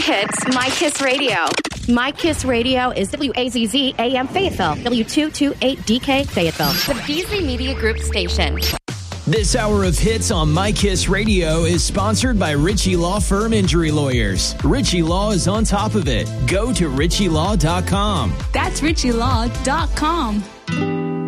It's My Kiss Radio. My Kiss Radio is WAZZ AM Fayetteville, W228DK Fayetteville. The Beasley Media Group station. This hour of hits on My Kiss Radio is sponsored by Ritchie Law Firm Injury Lawyers. Ritchie Law is on top of it. Go to ritchielaw.com. That's ritchielaw.com.